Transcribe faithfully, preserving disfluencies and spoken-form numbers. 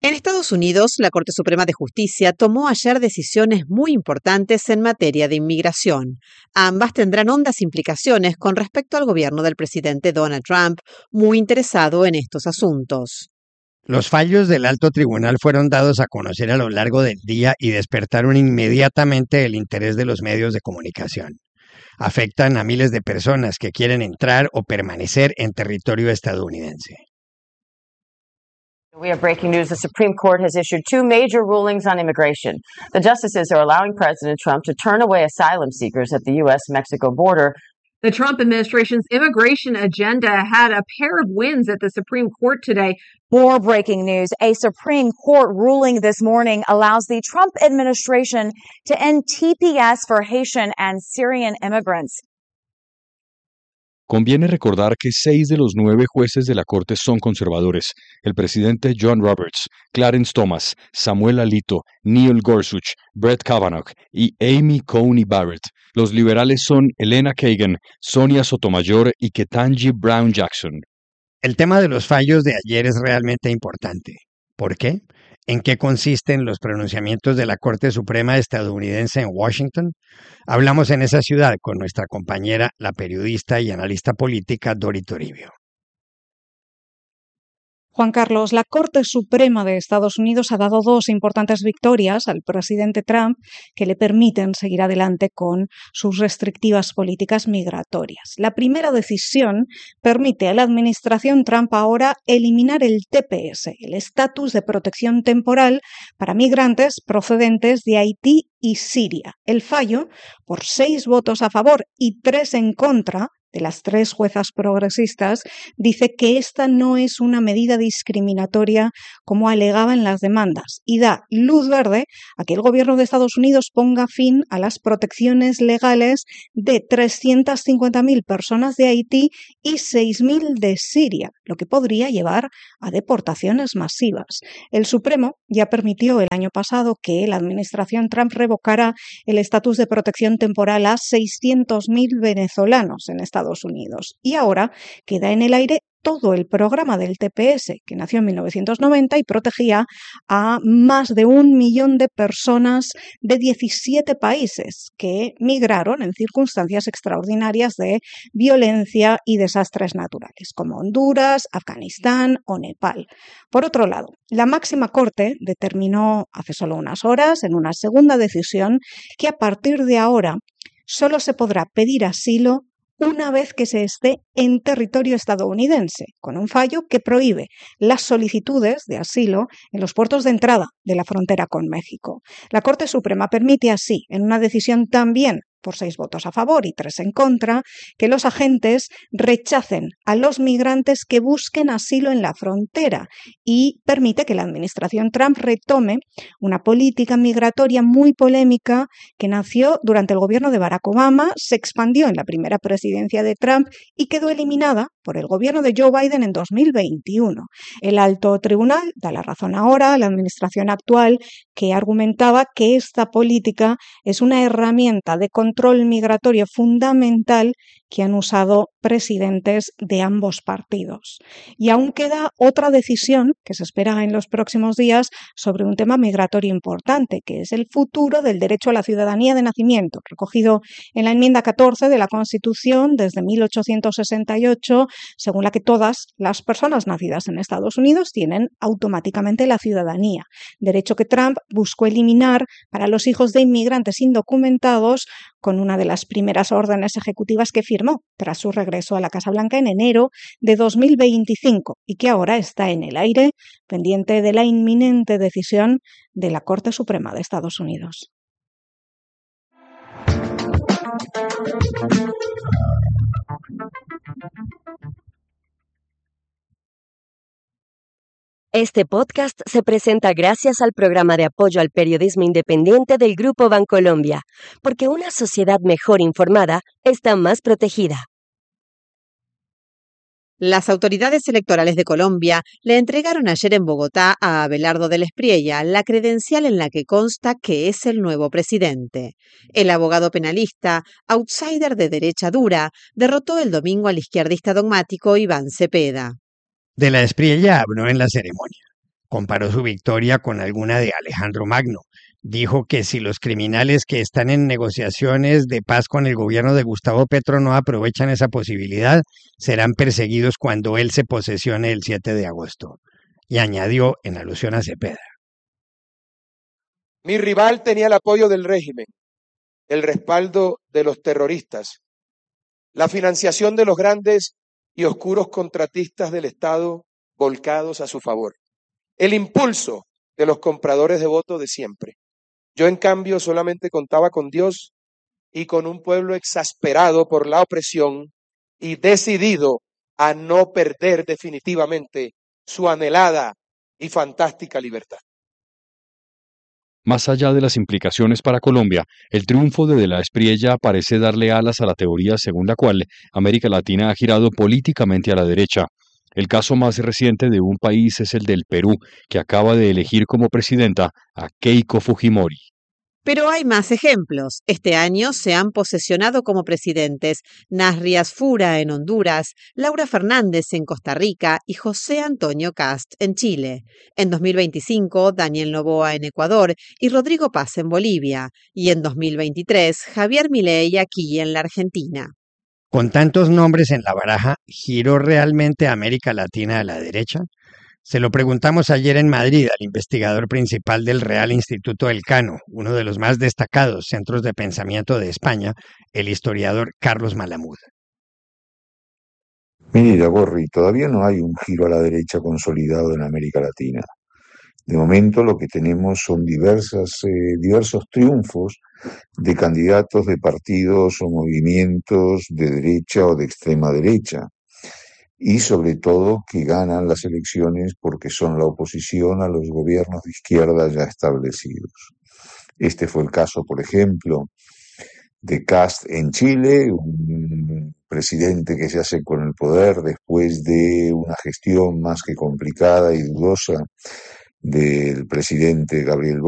En Estados Unidos, la Corte Suprema de Justicia tomó ayer decisiones muy importantes en materia de inmigración. Ambas tendrán hondas implicaciones con respecto al gobierno del presidente Donald Trump, muy interesado en estos asuntos. Los fallos del alto tribunal fueron dados a conocer a lo largo del día y despertaron inmediatamente el interés de los medios de comunicación. Afectan a miles de personas que quieren entrar o permanecer en territorio estadounidense. We have breaking news. The Supreme Court has issued two major rulings on immigration. The justices are allowing President Trump to turn away asylum seekers at the U S Mexico border. The Trump administration's immigration agenda had a pair of wins at the Supreme Court today. More breaking news. A Supreme Court ruling this morning allows the Trump administration to end T P S for Haitian and Syrian immigrants. Conviene recordar que seis de los nueve jueces de la Corte son conservadores: el presidente John Roberts, Clarence Thomas, Samuel Alito, Neil Gorsuch, Brett Kavanaugh y Amy Coney Barrett. Los liberales son Elena Kagan, Sonia Sotomayor y Ketanji Brown Jackson. El tema de los fallos de ayer es realmente importante. ¿Por qué? ¿En qué consisten los pronunciamientos de la Corte Suprema estadounidense en Washington? Hablamos en esa ciudad con nuestra compañera, la periodista y analista política Dori Toribio. Juan Carlos, la Corte Suprema de Estados Unidos ha dado dos importantes victorias al presidente Trump que le permiten seguir adelante con sus restrictivas políticas migratorias. La primera decisión permite a la administración Trump ahora eliminar el T P S, el estatus de protección temporal para migrantes procedentes de Haití y Siria. El fallo, por seis votos a favor y tres en contra de las tres juezas progresistas, dice que esta no es una medida discriminatoria como alegaban las demandas y da luz verde a que el gobierno de Estados Unidos ponga fin a las protecciones legales de trescientas cincuenta mil personas de Haití y seis mil de Siria, lo que podría llevar a deportaciones masivas. El Supremo ya permitió el año pasado que la administración Trump revocara el estatus de protección temporal a seiscientos mil venezolanos en Estados Unidos. Y ahora queda en el aire todo el programa del T P S, que nació en mil novecientos noventa y protegía a más de un millón de personas de diecisiete países que migraron en circunstancias extraordinarias de violencia y desastres naturales, como Honduras, Afganistán o Nepal. Por otro lado, la máxima corte determinó hace solo unas horas, en una segunda decisión, que a partir de ahora solo se podrá pedir asilo una vez que se esté en territorio estadounidense, con un fallo que prohíbe las solicitudes de asilo en los puertos de entrada de la frontera con México. La Corte Suprema permite así, en una decisión también por seis votos a favor y tres en contra, que los agentes rechacen a los migrantes que busquen asilo en la frontera y permite que la administración Trump retome una política migratoria muy polémica que nació durante el gobierno de Barack Obama, se expandió en la primera presidencia de Trump y quedó eliminada por el gobierno de Joe Biden en dos mil veintiuno. El alto tribunal da la razón ahora a la administración actual, que argumentaba que esta política es una herramienta de control migratorio fundamental que han usado presidentes de ambos partidos. Y aún queda otra decisión que se espera en los próximos días sobre un tema migratorio importante, que es el futuro del derecho a la ciudadanía de nacimiento, recogido en la enmienda catorce de la Constitución desde mil ochocientos sesenta y ocho, según la que todas las personas nacidas en Estados Unidos tienen automáticamente la ciudadanía, derecho que Trump buscó eliminar para los hijos de inmigrantes indocumentados con una de las primeras órdenes ejecutivas que firmó tras su regreso a la Casa Blanca en enero de dos mil veinticinco y que ahora está en el aire, pendiente de la inminente decisión de la Corte Suprema de Estados Unidos. Este podcast se presenta gracias al programa de apoyo al periodismo independiente del Grupo Bancolombia, porque una sociedad mejor informada está más protegida. Las autoridades electorales de Colombia le entregaron ayer en Bogotá a Abelardo del Espriella la credencial en la que consta que es el nuevo presidente. El abogado penalista, outsider de derecha dura, derrotó el domingo al izquierdista dogmático Iván Cepeda. De la Espriella habló en la ceremonia. Comparó su victoria con alguna de Alejandro Magno. Dijo que si los criminales que están en negociaciones de paz con el gobierno de Gustavo Petro no aprovechan esa posibilidad, serán perseguidos cuando él se posesione el siete de agosto. Y añadió en alusión a Cepeda. Mi rival tenía el apoyo del régimen, el respaldo de los terroristas, la financiación de los grandes y oscuros contratistas del Estado volcados a su favor, el impulso de los compradores de votos de siempre. Yo, en cambio, solamente contaba con Dios y con un pueblo exasperado por la opresión y decidido a no perder definitivamente su anhelada y fantástica libertad. Más allá de las implicaciones para Colombia, el triunfo de De la Espriella parece darle alas a la teoría según la cual América Latina ha girado políticamente a la derecha. El caso más reciente de un país es el del Perú, que acaba de elegir como presidenta a Keiko Fujimori. Pero hay más ejemplos. Este año se han posesionado como presidentes Nasri Asfura en Honduras, Laura Fernández en Costa Rica y José Antonio Kast en Chile. En dos mil veinticinco, Daniel Noboa en Ecuador y Rodrigo Paz en Bolivia. Y en dos mil veintitrés, Javier Milei aquí en la Argentina. Con tantos nombres en la baraja, ¿giró realmente América Latina a la derecha? Se lo preguntamos ayer en Madrid al investigador principal del Real Instituto Elcano, uno de los más destacados centros de pensamiento de España, el historiador Carlos Malamud. Mira, Gorri, todavía no hay un giro a la derecha consolidado en América Latina. De momento lo que tenemos son diversas, eh, diversos triunfos de candidatos de partidos o movimientos de derecha o de extrema derecha. Y sobre todo que ganan las elecciones porque son la oposición a los gobiernos de izquierda ya establecidos. Este fue el caso, por ejemplo, de Kast en Chile, un presidente que se hace con el poder después de una gestión más que complicada y dudosa del presidente Gabriel